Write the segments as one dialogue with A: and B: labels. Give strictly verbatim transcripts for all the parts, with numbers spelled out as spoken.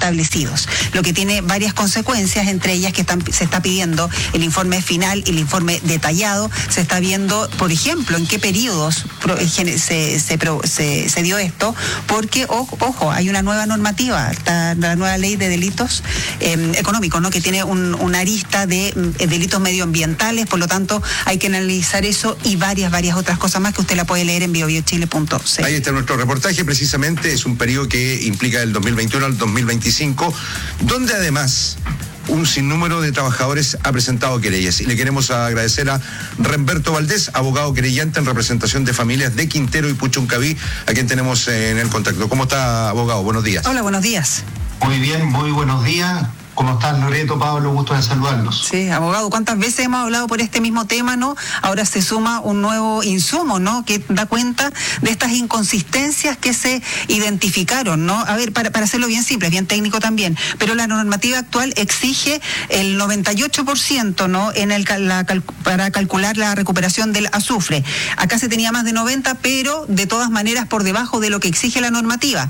A: establecidos, lo que tiene varias consecuencias, entre ellas que están, se está pidiendo el informe final, el informe detallado, se está viendo, por ejemplo, en qué periodos se, se, se, se dio esto, porque, ojo, ojo, hay una nueva normativa, la, la nueva ley de delitos eh, económicos, ¿no?, que tiene un, una arista de eh, delitos medioambientales, por lo tanto hay que analizar eso y varias, varias otras cosas más que usted la puede leer en bio bio chile punto c l.
B: Ahí está nuestro reportaje, precisamente es un periodo que implica del dos mil veintiuno al dos mil veinticinco, donde además un sinnúmero de trabajadores ha presentado querellas. Y le queremos agradecer a Remberto Valdés, abogado querellante en representación de familias de Quintero y Puchuncaví, a quien tenemos en el contacto. ¿Cómo está, abogado? Buenos días.
A: Hola, buenos días.
C: Muy bien, muy buenos días. ¿Cómo estás, Loreto, Pablo? Gusto de saludarlos.
A: Sí, abogado, ¿cuántas veces hemos hablado por este mismo tema, no? Ahora se suma un nuevo insumo, ¿no?, que da cuenta de estas inconsistencias que se identificaron, ¿no? A ver, para, para hacerlo bien simple, es bien técnico también, pero la normativa actual exige el noventa y ocho por ciento, ¿no?, en el, la, para calcular la recuperación del azufre. Acá se tenía más de noventa, pero de todas maneras por debajo de lo que exige la normativa.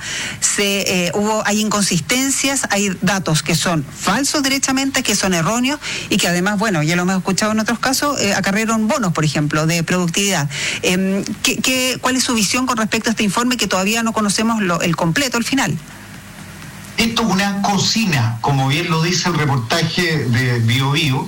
A: Se, eh, hubo, hay inconsistencias, hay datos que son falsos derechamente, que son erróneos y que además, bueno, ya lo hemos escuchado en otros casos, eh, acarrearon bonos, por ejemplo, de productividad. Eh, ¿qué, qué, ¿Cuál es su visión con respecto a este informe que todavía no conocemos lo, el completo, el final?
C: Esto es una cocina, como bien lo dice el reportaje de Bio Bio,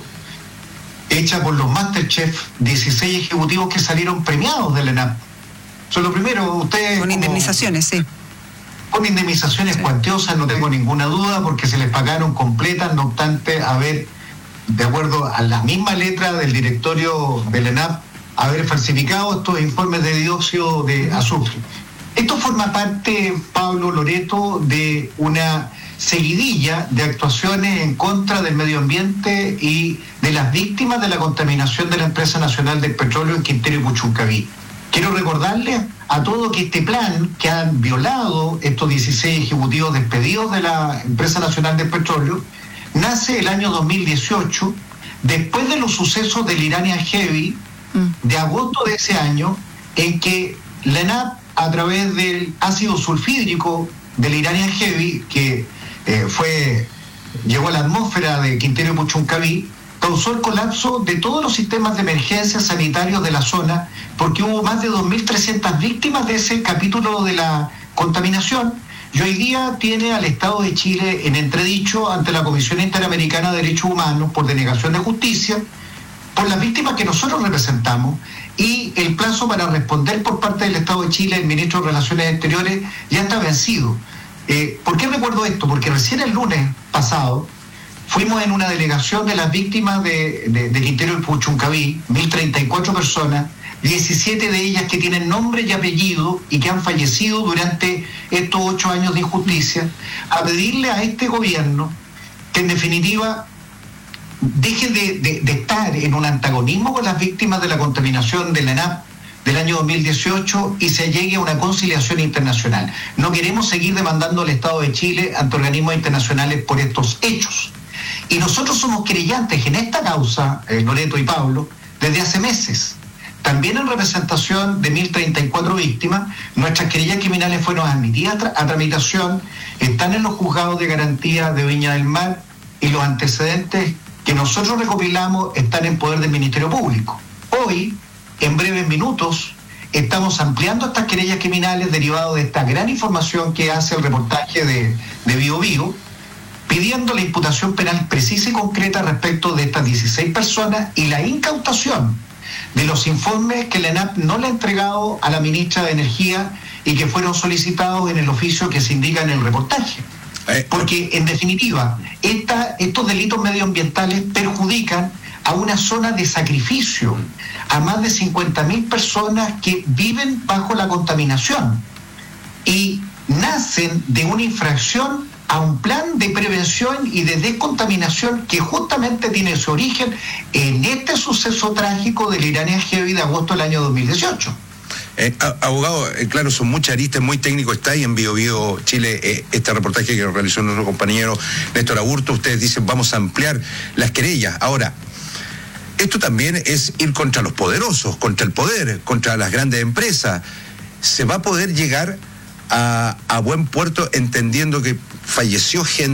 C: hecha por los Masterchef, dieciséis ejecutivos que salieron premiados del ENAP. Eso es lo primero, ustedes...
A: Con indemnizaciones, sí.
C: Con indemnizaciones sí. cuantiosas, no tengo ninguna duda, porque se les pagaron completas, no obstante haber, de acuerdo a la misma letra del directorio del ENAP, haber falsificado estos informes de dióxido de azufre. Esto forma parte, Pablo, Loreto, de una seguidilla de actuaciones en contra del medio ambiente y de las víctimas de la contaminación de la Empresa Nacional del Petróleo en Quintero y Puchuncaví. Quiero recordarles a todos que este plan que han violado estos dieciséis ejecutivos despedidos de la Empresa Nacional del Petróleo nace el año dos mil dieciocho, después de los sucesos del Irania Heavy de agosto de ese año, en que la ENAP, a través del ácido sulfídrico del Irania Heavy, que eh, fue llegó a la atmósfera de Quintero y Puchuncaví, causó el colapso de todos los sistemas de emergencia sanitarios de la zona, porque hubo más de dos mil trescientas víctimas de ese capítulo de la contaminación, y hoy día tiene al Estado de Chile en entredicho ante la Comisión Interamericana de Derechos Humanos por denegación de justicia, por las víctimas que nosotros representamos, y el plazo para responder por parte del Estado de Chile, el ministro de Relaciones Exteriores, ya está vencido. Eh, ¿Por qué recuerdo esto? Porque recién el lunes pasado fuimos en una delegación de las víctimas de, de, de Quintero y Puchuncaví, mil treinta y cuatro personas, diecisiete de ellas que tienen nombre y apellido y que han fallecido durante estos ocho años de injusticia, a pedirle a este gobierno que en definitiva deje de, de, de estar en un antagonismo con las víctimas de la contaminación de la ENAP del año dos mil dieciocho y se llegue a una conciliación internacional. No queremos seguir demandando al Estado de Chile ante organismos internacionales por estos hechos. Y nosotros somos querellantes en esta causa, eh, Loreto y Pablo, desde hace meses. También en representación de mil treinta y cuatro víctimas, nuestras querellas criminales fueron admitidas a, a tramitación, están en los juzgados de garantía de Viña del Mar y los antecedentes que nosotros recopilamos están en poder del Ministerio Público. Hoy, en breves minutos, estamos ampliando estas querellas criminales derivadas de esta gran información que hace el reportaje de, de Bio Bio, pidiendo la imputación penal precisa y concreta respecto de estas dieciséis personas y la incautación de los informes que la ENAP no le ha entregado a la ministra de Energía y que fueron solicitados en el oficio que se indica en el reportaje. Porque, en definitiva, esta, estos delitos medioambientales perjudican a una zona de sacrificio, a más de cincuenta mil personas que viven bajo la contaminación y nacen de una infracción a un plan de prevención y de descontaminación que justamente tiene su origen en este suceso trágico del Irania Heavy de agosto del año dos mil dieciocho.
B: Eh, abogado, eh, claro, son muchas aristas, muy técnico, está ahí en Bio Bio Chile, eh, este reportaje que realizó nuestro compañero Néstor Aburto. Ustedes dicen, vamos a ampliar las querellas. Ahora, esto también es ir contra los poderosos, contra el poder, contra las grandes empresas. ¿Se va a poder llegar a, a buen puerto entendiendo que falleció gente